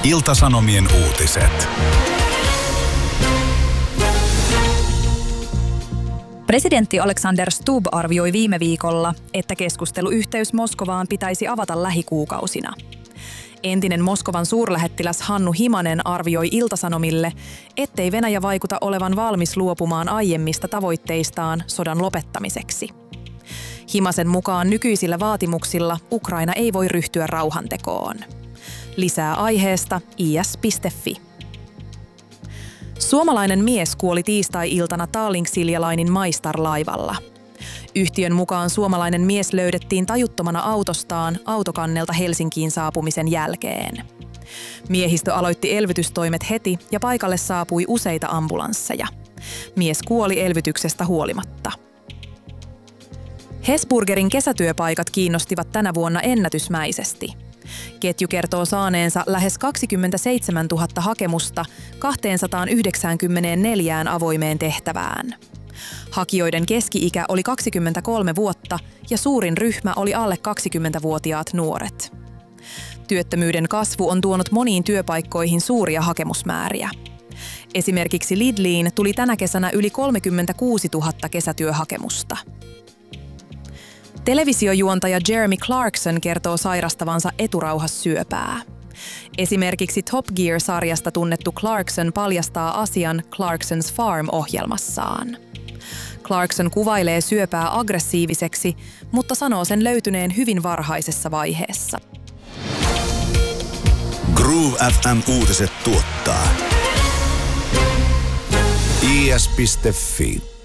Ilta-Sanomien uutiset. Presidentti Alexander Stubb arvioi viime viikolla, että keskusteluyhteys Moskovaan pitäisi avata lähikuukausina. Entinen Moskovan suurlähettiläs Hannu Himanen arvioi Ilta-Sanomille, ettei Venäjä vaikuta olevan valmis luopumaan aiemmista tavoitteistaan sodan lopettamiseksi. Himasen mukaan nykyisillä vaatimuksilla Ukraina ei voi ryhtyä rauhantekoon. Lisää aiheesta is.fi. Suomalainen mies kuoli tiistai-iltana Tallink-Silja-Linen MyStar-laivalla. Yhtiön mukaan suomalainen mies löydettiin tajuttomana autostaan autokannelta Helsinkiin saapumisen jälkeen. Miehistö aloitti elvytystoimet heti ja paikalle saapui useita ambulansseja. Mies kuoli elvytyksestä huolimatta. Hesburgerin kesätyöpaikat kiinnostivat tänä vuonna ennätysmäisesti. Ketju kertoo saaneensa lähes 27 000 hakemusta 294 avoimeen tehtävään. Hakijoiden keski-ikä oli 23 vuotta ja suurin ryhmä oli alle 20-vuotiaat nuoret. Työttömyyden kasvu on tuonut moniin työpaikkoihin suuria hakemusmääriä. Esimerkiksi Lidliin tuli tänä kesänä yli 36 000 kesätyöhakemusta. Televisiojuontaja Jeremy Clarkson kertoo sairastavansa eturauhassyöpää. Esimerkiksi Top Gear-sarjasta tunnettu Clarkson paljastaa asian Clarkson's Farm-ohjelmassaan. Clarkson kuvailee syöpää aggressiiviseksi, mutta sanoo sen löytyneen hyvin varhaisessa vaiheessa. Groove FM uutiset tuottaa is.fi.